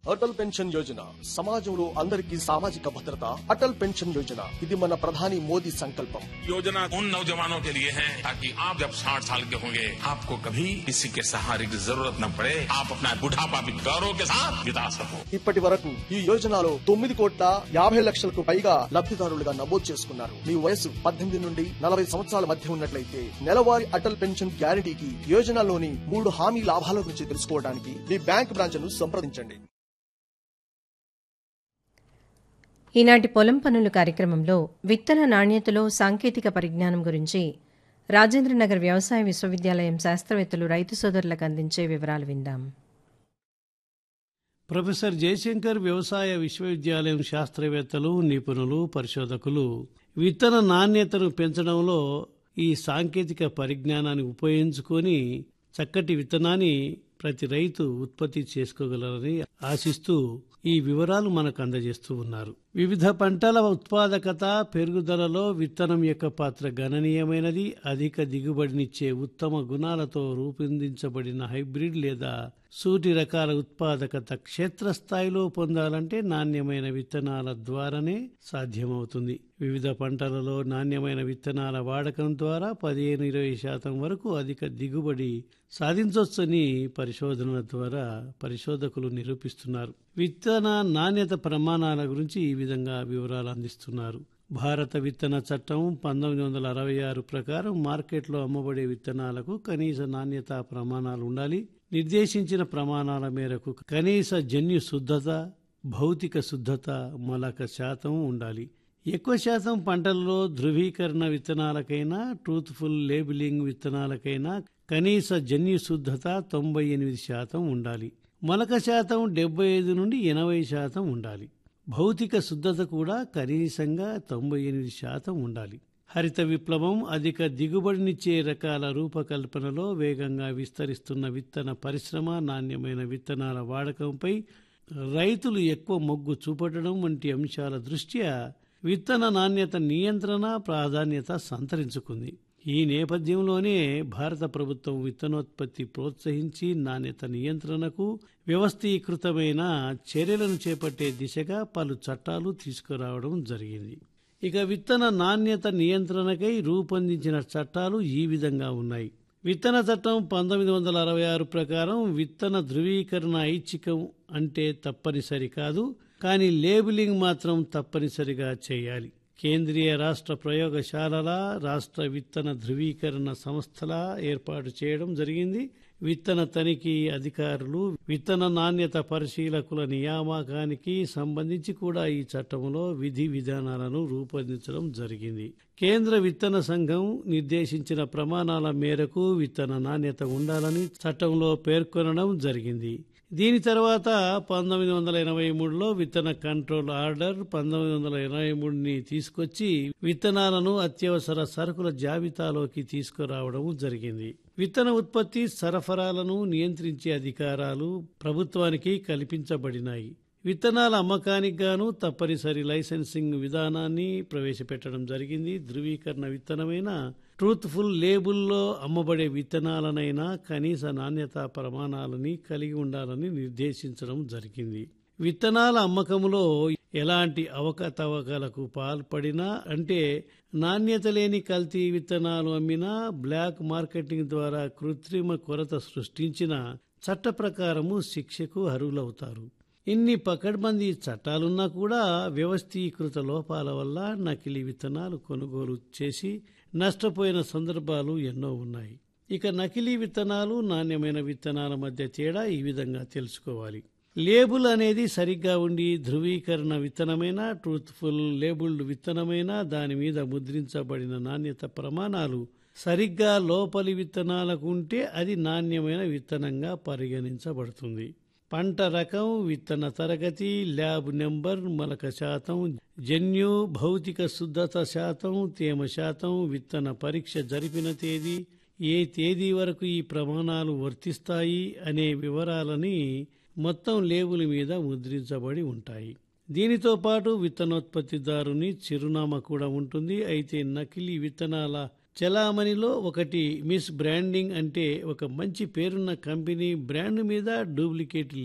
Atal pension Yojana సమాజంలో అందరికీ సామాజిక భద్రత. అటల్ పెన్షన్ యోజన ఇది మన ప్రధాని మోదీ సంకల్పం. योजना उन नौजवानों के लिए है ताकि आप जब 60 साल के होंगे आपको कभी किसी के सहारे की जरूरत न पड़े. आप अपना बुढ़ापा भी गौरव के साथ बिता सको. ఇప్పటి వరకు ఈ యోజనలో 9,50,00,000కు పైగా లబ్ధిదారులుగా నమోదు చేసుకున్నారు. మీ వయసు 18 నుండి 40 సంవత్సరాల మధ్య ఉన్నట్లయితే నెలవారీ అటల్ పెన్షన్ గ్యారంటీకి యోజనలోని 3 హామీ లాభాల గురించి తెలుసుకోవడానికి మీ బ్యాంక్ బ్రాంచ్ను సంప్రదించండి. ఈనాటి పొలం పనులు కార్యక్రమంలో విత్తన నాణ్యతలో సాంకేతిక పరిజ్ఞానం గురించి రాజేంద్రనగర్ వ్యవసాయ విశ్వవిద్యాలయం శాస్త్రవేత్తలు రైతు సోదరులకు అందించే వివరాలు విందాం. ప్రొఫెసర్ జయశంకర్ వ్యవసాయ విశ్వవిద్యాలయం శాస్త్రవేత్తలు, నిపుణులు, పరిశోధకులు విత్తన నాణ్యతను పెంచడంలో ఈ సాంకేతిక పరిజ్ఞానాన్ని ఉపయోగించుకొని చక్కటి విత్తనాన్ని ప్రతి రైతు ఉత్పత్తి చేసుకోగలరని ఆశిస్తూ ఈ వివరాలు మనకు అందజేస్తూ ఉన్నారు. వివిధ పంటల ఉత్పాదకత పెరుగుదలలో విత్తనం యొక్క పాత్ర గణనీయమైనది. అధిక దిగుబడినిచ్చే ఉత్తమ గుణాలతో రూపొందించబడిన హైబ్రిడ్ లేదా సూటి రకాల ఉత్పాదకత క్షేత్రస్థాయిలో పొందాలంటే నాణ్యమైన విత్తనాల ద్వారానే సాధ్యమవుతుంది. వివిధ పంటలలో నాణ్యమైన విత్తనాల వాడకం ద్వారా 15-20% వరకు అధిక దిగుబడి సాధించవచ్చని పరిశోధనల ద్వారా పరిశోధకులు నిరూపిస్తున్నారు. విత్తన నాణ్యత ప్రమాణాల గురించి ఈ విధంగా వివరాలు అందిస్తున్నారు. భారత విత్తన చట్టం 1966 ప్రకారం మార్కెట్లో అమ్మబడే విత్తనాలకు కనీస నాణ్యతా ప్రమాణాలు ఉండాలి. నిర్దేశించిన ప్రమాణాల మేరకు కనీస జన్యు శుద్ధత, భౌతిక శుద్ధత, మొలక శాతం ఉండాలి. ఎక్కువ శాతం పంటల్లో ధృవీకరణ విత్తనాలకైనా ట్రూత్ఫుల్ లేబులింగ్ విత్తనాలకైనా కనీస జన్యు శుద్ధత 98% ఉండాలి. మొలక శాతం 75 నుండి 80% ఉండాలి. భౌతిక శుద్ధత కూడా కనీసంగా 98% ఉండాలి. హరిత విప్లవం అధిక దిగుబడినిచ్చే రకాల రూపకల్పనలో వేగంగా విస్తరిస్తున్న విత్తన పరిశ్రమ, నాణ్యమైన విత్తనాల వాడకంపై రైతులు ఎక్కువ మొగ్గు చూపటం వంటి అంశాల దృష్ట్యా విత్తన నాణ్యత నియంత్రణ ప్రాధాన్యత సంతరించుకుంది. ఈ నేపథ్యంలోనే భారత ప్రభుత్వం విత్తనోత్పత్తి ప్రోత్సహించి నాణ్యత నియంత్రణకు వ్యవస్థీకృతమైన చర్యలను చేపట్టే దిశగా పలు చట్టాలు తీసుకురావడం జరిగింది. ఇక విత్తన నాణ్యత నియంత్రణకై రూపొందించిన చట్టాలు ఈ విధంగా ఉన్నాయి. విత్తన చట్టం 1966 ప్రకారం విత్తన ధృవీకరణ ఐచ్ఛికం అంటే తప్పనిసరి కాదు, కానీ లేబులింగ్ మాత్రం తప్పనిసరిగా చేయాలి. కేంద్రీయ రాష్ట్ర ప్రయోగశాలల, రాష్ట్ర విత్తన ధృవీకరణ సంస్థల ఏర్పాటు చేయడం జరిగింది. విత్తన తనిఖీ అధికారులు, విత్తన నాణ్యత పరిశీలకుల నియామకానికి సంబంధించి కూడా ఈ చట్టంలో విధి విధానాలను రూపొందించడం జరిగింది. కేంద్ర విత్తన సంఘం నిర్దేశించిన ప్రమాణాల మేరకు విత్తన నాణ్యత ఉండాలని చట్టంలో పేర్కొనడం జరిగింది. దీని తర్వాత 1983లో విత్తన కంట్రోల్ ఆర్డర్ 1983ని తీసుకొచ్చి విత్తనాలను అత్యవసర సరుకుల జాబితాలోకి తీసుకురావడం జరిగింది. విత్తన ఉత్పత్తి సరఫరాలను నియంత్రించే అధికారాలు ప్రభుత్వానికి కల్పించబడినాయి. విత్తనాల అమ్మకానికి గాను తప్పనిసరి లైసెన్సింగ్ విధానాన్ని ప్రవేశపెట్టడం జరిగింది. ధృవీకరణ విత్తనమైన ట్రూత్ఫుల్ లేబుల్లో అమ్మబడే విత్తనాలనైనా కనీస నాణ్యతా ప్రమాణాలని కలిగి ఉండాలని నిర్దేశించడం జరిగింది. విత్తనాల అమ్మకంలో ఎలాంటి అవకతవకలకు పాల్పడినా, అంటే నాణ్యత లేని కల్తీ విత్తనాలు అమ్మినా, బ్లాక్ మార్కెటింగ్ ద్వారా కృత్రిమ కొరత సృష్టించిన చట్ట ప్రకారము శిక్షకు అర్హులవుతారు. ఇన్ని పకడ్బందీ చట్టాలున్నా కూడా వ్యవస్థీకృత లోపాల వల్ల నకిలీ విత్తనాలు కొనుగోలు చేసి నష్టపోయిన సందర్భాలు ఎన్నో ఉన్నాయి. ఇక నకిలీ విత్తనాలు, నాణ్యమైన విత్తనాల మధ్య తేడా ఈ విధంగా తెలుసుకోవాలి. లేబుల్ అనేది సరిగ్గా ఉండి ధృవీకరణ విత్తనమైన, ట్రూత్ఫుల్ లేబుల్డ్ విత్తనమైన, దాని మీద ముద్రించబడిన నాణ్యత ప్రమాణాలు సరిగ్గా లోపలి విత్తనాలకు ఉంటే అది నాణ్యమైన విత్తనంగా పరిగణించబడుతుంది. పంట రకం, విత్తన తరగతి, ల్యాబ్ నెంబర్, మొలక శాతం, జన్యు భౌతిక శుద్ధత శాతం, తేమ శాతం, విత్తన పరీక్ష జరిపిన తేదీ, ఏ తేదీ వరకు ఈ ప్రమాణాలు వర్తిస్తాయి అనే వివరాలని మొత్తం లేబుల్ మీద ముద్రించబడి ఉంటాయి. దీనితో పాటు విత్తనోత్పత్తిదారుని చిరునామా కూడా ఉంటుంది. అయితే నకిలీ విత్తనాల చలామణిలో ఒకటి మిస్ బ్రాండింగ్, అంటే ఒక మంచి పేరున్న కంపెనీ బ్రాండ్ మీద డూప్లికేట్